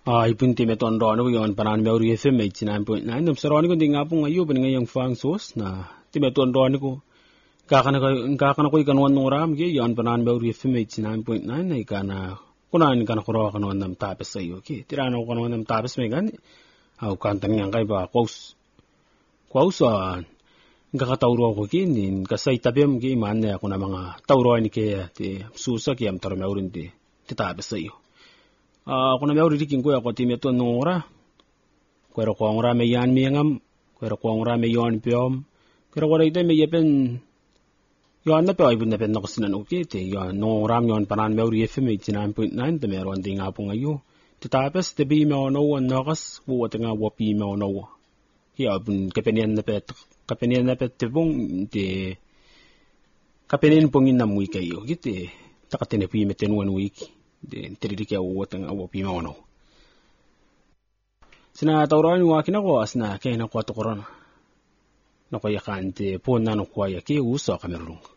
Ipun ti meton ron ko yon panan Meru FM 89.9 dum saroni ko dinga pong ayo ben ngayang fang sos na ti meton ron ko kakana ko ikanwan ngoram ge yon panan Meru FM 89.9 na ikana kunan kana kuro kanon nam tapes ayo ki tirano kanon nam tapes me gan au kantan yang kai ba kwausan kakatauro ko kinin kasay tabem ge man na kuna mga tauro ni ke ti susa ki am tar Meru ti tapes ayo kuna Meru dikin ko ako ti meton ngora kwero ko ngora me yan miyangam kwero ko ngora me yon piom kwero ko ite me yepen yon na pe ay bun na pen no sinan ukite yon ngoram yon panan Meru FM 89.9 te meron ding apong ayo ti tapes te bi me ono on nokas wo te nga wo pi me ono ya bun kapenian na pet te bong te kapenian pongin na muika yo gite takatene pi me ten one week de teridi wo te nga wo pi me ono sina tawran wa kinako asna kay na kwato korona no kaya kante po na no kwaya ki uso kamerung